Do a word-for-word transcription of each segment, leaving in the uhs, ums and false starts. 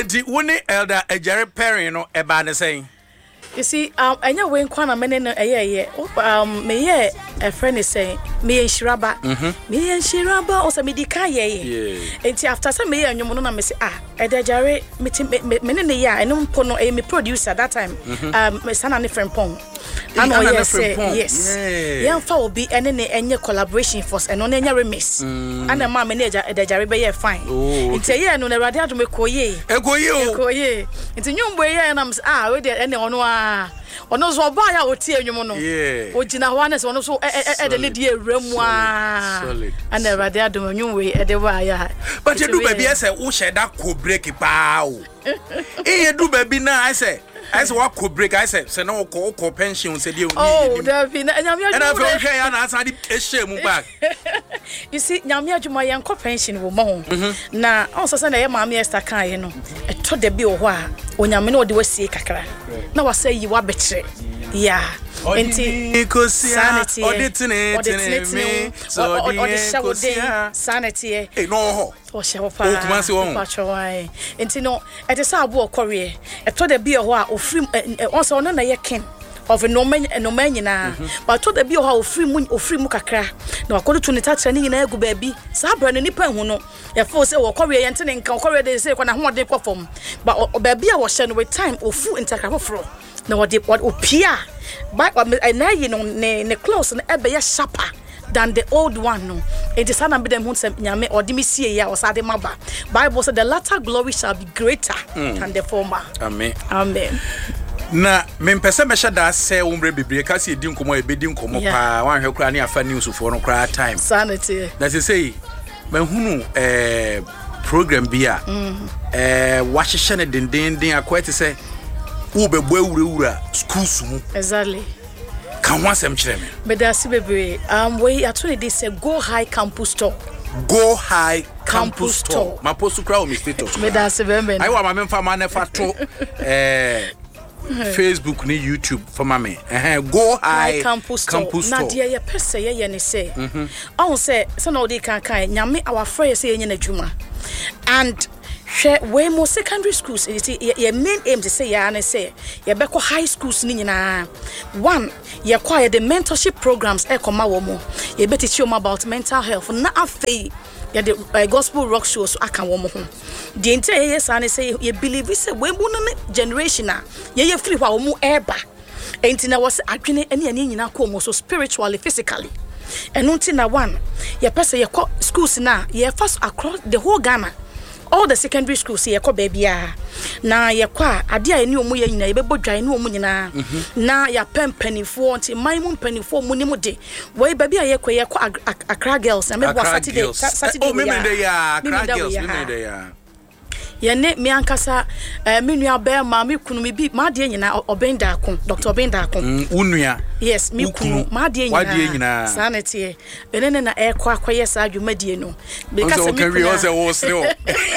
enti woni elder Ejare Perry no eba ne saying. You see, um, I know when Kwana menen a year, um, me ye a friend is saying, me and Shiraba, me and Shiraba, or some medica ye. And after some year, and you want to say, ah, Ejare, menen a year, and no pono a me producer that time, um, my son and a friend Pong. I know, yes, yes. Young foul be any any collaboration force and on any remiss. And a man manager at the Jaribe fine. It's a year no radio to make ye. Equoye. It's a new way, and I'm ah, with any on ono so buy out tie nwom no o gina one is ono so e de lady remwa and the radio adom nwom we e de wa ya but you do baby say wo sheda ko break pa o e do baby na I say I say what could break I say say no ko ko pension say dey oh that be na nyame and I feel okay ya na asade e share mu back you see nyame adwuma yan ko pension wo mo na on so say na ye maame Esther kan ye no e to de bi wo ho a onyame na ode wasie kakra na wa say yi wa betre yeah enti sanity oditine oditine so oditine sanity eh no ho o she wo pa o kuma se wo pa enti no e te sa abo okore e to de bi ho a ofrim on so no na ye ken of no man no man nyina but to de bi ho a ofrim ofrim kakra na wakode to ne tatra ne nyina egu ba bi sa bra ne nipa hu no ye fo se wo kore ye ntene nka kore de se kwa na ho de kwofom but ba bi a wo hye no with time ofu ntakra foforo na wo de opia but na you know ne ne close na ebe ya sharper than the old one no it is an ambidem hu sem nyame odimi sie ya osade maba Bible said the latter glory shall be greater mm. than the former amen amen na me mpese me shada se umbre bibre ka se di nkomo e bedi nkomo pa wan hwe kra ne afa news fo no kra time sanity that is say me hunu eh program bia mm. eh wa hye ne denden den akwete se wo be bo awura schools mu exactly kan wasem kire me bedasi bebre um we atone dey say Go High Campus Store Go High Campus Store ma post kra o mi status bedasi bembe ai wa ma me mfa ma na fa to eh Facebook ni YouTube for mama eh Go High Campus Store na dia ye pese ye ye ne say on say say na odi kan kan nyame our friend say ye na adwuma and we mo secondary schools your main aim to say ya na say ye be ko high schools ni nyina one ye kwa the mentorship programs e koma wo mo ye be teach you about mental health na afei ye the uh, gospel rock shows aka wo mo ho the entire yes and say ye believe say we mo na generation a ye ye free wa wo mo eba enti na was adwene ene ene nyina ko mo so spiritually physically and until na one ye person ye schools na ye first across the whole Ghana all the secondary schools ye ko babia na ye kwa ade a eni omu ye nyina ye bebo dwan ni omu nyina na ya pempanifo nti maimu mpanifo mu ni mu de we babia ye kwa ye kwa Accra girls na me bo Saturday Saturday oh me me dey ya Accra girls me me dey ya ye ne me ankasa me nua ba ma me kunu me bi ma de nyina Obenda akon Doctor Obenda akon unua yes me kunu ma de nyina sanity enene na e kwa kwaye sa adwumadie no because me kunu o se wo se o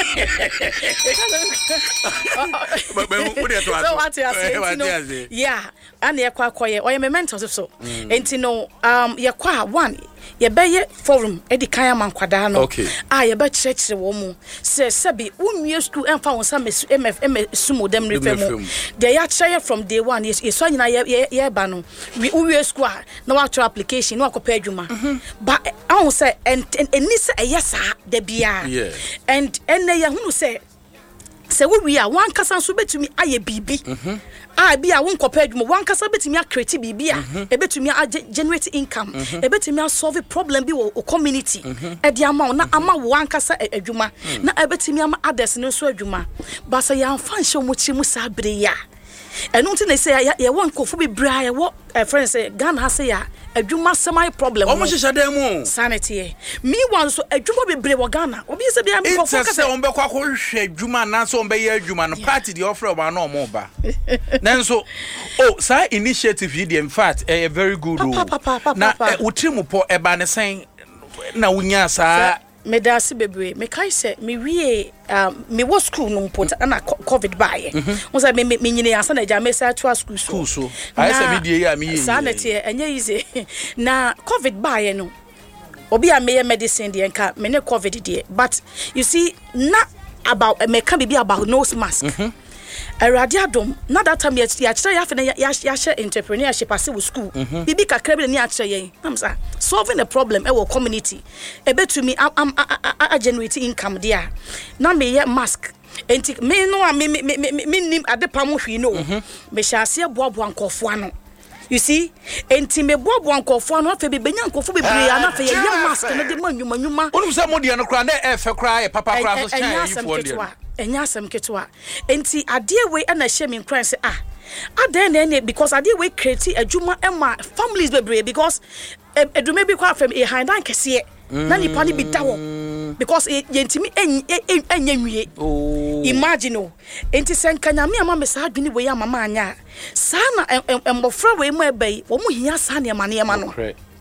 but we dey to so what you say yeah and e kwa kwaye o ye me mentor so enti no um ye kwa one ye beye forum edi kan man kwada no ah ye be chirechire wo mu se sebi unwie school emfa won sa M F M sumo dem refemu they ya chire from day one yes so nyina ye ye ba no we unwie school na wa try application na akopa adwuma but I won say eni se eyesa da bia and enne ye hunu se se we are one kasa so betumi aye bibi ah bia won kopa adwuma one kasa betumi create bibi a e betumi generate income e betumi solve problem bi wo community e dia ma na ama one kasa adwuma na e betumi ama others no so adwuma ba say ya fan hye mo chi mu sa bre ya enu nti na say ya won kofo bi bra ya wo friends say Ghana ha say ya adwuma semi problem o mo hye dem mu sanity me wan so adwuma be bre wo Ghana obi se bia me kofo ka say on be kwa ko hwe adwuma na so on be ye adwuma no party the offer ba na o mo ba nanso oh say initiative yi in fact a very good rule na utrimu po eba ne sen na wunya sa me da se bebre me kai se me wie um me wo school no mpo na covid bae won say me me nyine asa na ja me sa to school school so I say me die ya me yi sanity enye easy na covid bae no obi a me medicine de nka me ne covid de but you see na about me can be about nose mask. Eradi adom na that time ya kire ya fe na ya share entrepreneurship ase with school bibi kakra bi na ya kire yen am say solving the problem e wo community e betumi am a generate income there na me ye mask enti me no me me me nim adepa mo hwi no me hyase boaboa nkofo ano you see enti me boaboa nkofo ano afa bi benya nkofo bebre ana afa ye mask na de manwuma nwuma onu se mo de no kra na e fe kra e papa kra so chan yi fo de enya asem ketwa enti ade we na hye me nkran se ah ade na na because ade we create adwuma ema families bebre because edume bi kwa fam e handan kese na nipa ni bi dawo because yentimi enya nwie imagine o enti senkanya me ama me sa adwini we ya mama anya sa na embofra we mu ebai wo mu hia sa ne ma ne ma no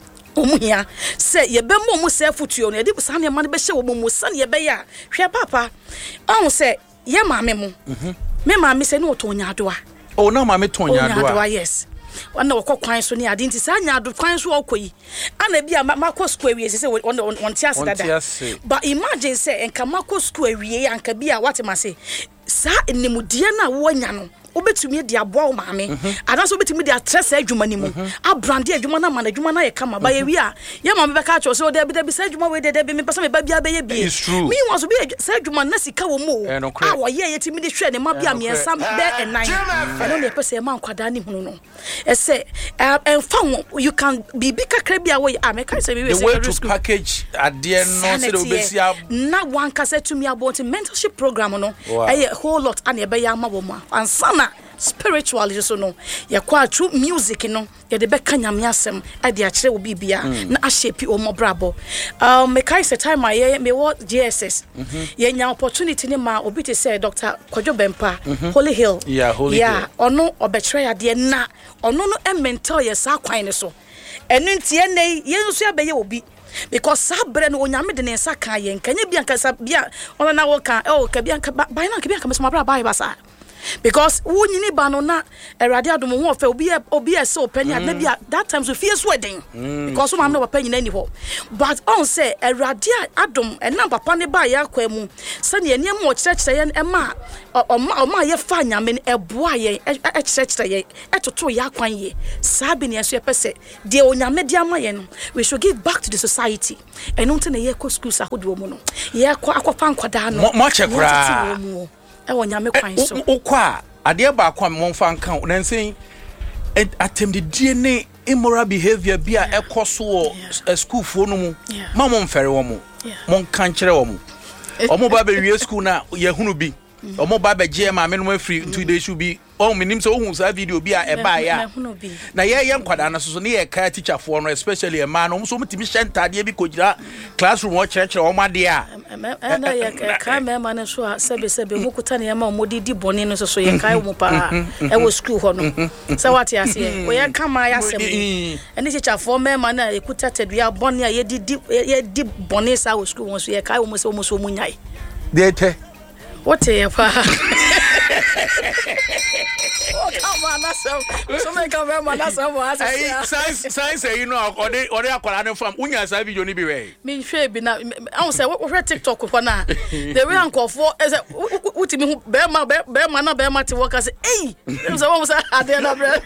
omuhia say ye be mo mu self tuo no e di sa ne ma ne be hye wo mu sa ne ye be ya hwe papa on say ye ma me mu me ma me say no to nya doa oh na ma me to nya doa yes wana wokọ kwan so ne ade nti sa nya do kwan so okoyi ana bia makọ school awie say won won ti ase dada but imagine say enka makọ school awie anka bia what ma say sa enimudie na wo nya no obetumi de aboa o maame anaso obetumi de atrese adwuma ni mu abrande adwuma na man adwuma na ye kama ba ye wi a ye maame be ka cho so de be sa adwuma we de de be me pesa me ba bia be ye bie me want to be sa adwuma na sika wo mu a wo ye yetimi de hwe ne ma bia me ensam be enan eno ne pesa e ma nkwada ni hunu no e say emfa wo you can be big kakra bia wo a me ka say we say to package ade no say obesi na one kasa to me about mentorship program no e whole lot and e be ya ma wo mu ansana spiritually so no ya kwa true music no ya de be kanyame asem e de a kire wo bibia na a shape o mobrabo um me kai say time I me wo G S S ya nya opportunity ni ma obi te say Doctor Kwadwo Bempa Holy Hill yeah Holy Hill yeah ono obetwe ya de na ono no e mentor ya sa kwan ne so enu ntie nei ye nso ya be ye obi because sabre no onyame de ne nsa kan ye nkanye bia nka sabia ona na wo kan oh ka bia nka ba na ka bia nka me so mabra ba ba sa because wunyini ba no na erade adom ho ofa obi obi ese opani na bia that times we fear wedding because so mam no papa nyina ni ho but on say erade adom enam papa ne ba ya kwa mu se ne ene mo kyerɛkyerɛ ye ema oma oma ye fa nyame eboa ye kyerɛkyerɛ ye etoto ya kwan ye sabi ne so yepese de onyame de ama ye no we should give back to the society eno nte na ye ko schools ahodo mu no ye kwa akwafa nkwada no mo chekura e wonyame kwan so ukwa ade ba kwa momfa nka na nsen atem the D N A immoral behavior bia ekoso school fo no mu ma mo mfere wo mo mo kan kire wo mo omo ba be wie school na ye hunu bi omo ba be je ma me no afri two days should be oh minim so hu sa video bi a e ba ya na ye ye nkwada na so ne ye ka teacher fo no especially e ma no so mutimi shentade bi kogira classroom o kire kire o ma de a na ye ka me ma na so sebe sebe mukuta ne ma mo didi boni no so so ye kai mo pa e wo school ho no so what ya say we ye ka ma ya sem ene teacher fo me ma na ekuta tedua boni a ye didi ye di boni sa wo school won so ye kai wo mo so mo so mo nyai de te what ye pa oh come on that's so make come man that's what science science you know ode ode akwara ne fam unya sa video ni bi we me hwe bi na I say we TikTok ko na the way ankofo say utimi hu be ma be ma na be ma ti work say eh so we say ade na bre